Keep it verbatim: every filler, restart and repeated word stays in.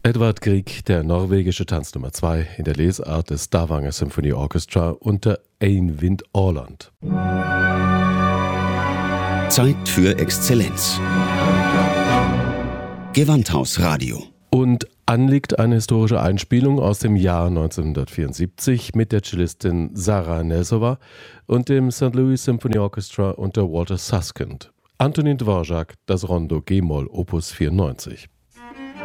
Edvard Grieg, der norwegische Tanz Nummer zwei in der Lesart des Stavanger Symphony Orchestra unter Ein Wind Åland. Zeit für Exzellenz. Gewandhaus-Radio. Und an liegt eine historische Einspielung aus dem Jahr neunzehnhundertvierundsiebzig mit der Cellistin Sarah Nesova und dem Saint Louis Symphony Orchestra unter Walter Susskind. Antonin Dvorak, das Rondo G-Moll, Opus vierundneunzig.